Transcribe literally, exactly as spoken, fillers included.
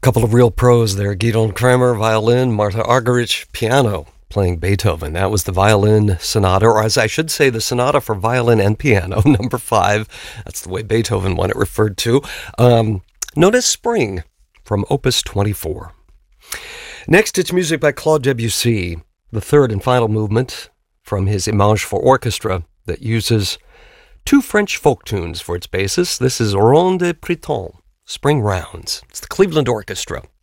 couple of real pros there. Gidon Kremer, violin, Martha Argerich, piano, playing Beethoven. That was the violin sonata, or as I should say, the sonata for violin and piano, number five. That's the way Beethoven wanted it referred to. Um, known as Spring, from Opus twenty-four. Next, it's music by Claude Debussy, the third and final movement from his Images for Orchestra that uses two French folk tunes for its basis. This is Ronde de Printemps, Spring Rounds. It's the Cleveland Orchestra.